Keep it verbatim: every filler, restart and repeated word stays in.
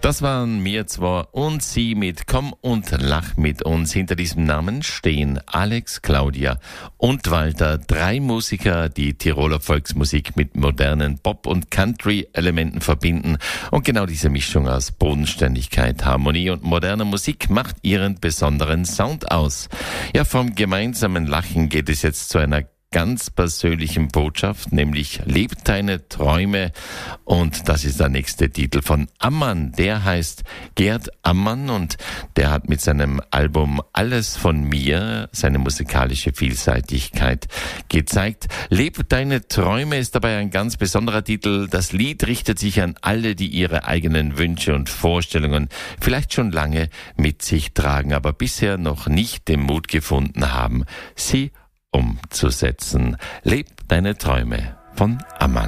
Das waren mir zwar und Sie mit Komm und Lach mit uns. Hinter diesem Namen stehen Alex, Claudia und Walter, drei Musiker, die Tiroler Volksmusik mit modernen Pop- und Country-Elementen verbinden. Und genau diese Mischung aus Bodenständigkeit, Harmonie und moderner Musik macht ihren besonderen Sound aus. Ja, vom gemeinsamen Lachen geht es jetzt zu einer ganz persönlichen Botschaft, nämlich Leb deine Träume. Und das ist der nächste Titel von Ammann. Der heißt Gerd Ammann und der hat mit seinem Album Alles von mir seine musikalische Vielseitigkeit gezeigt. Leb deine Träume ist dabei ein ganz besonderer Titel. Das Lied richtet sich an alle, die ihre eigenen Wünsche und Vorstellungen vielleicht schon lange mit sich tragen, aber bisher noch nicht den Mut gefunden haben, sie umzusetzen. Leb deine Träume von Ammann.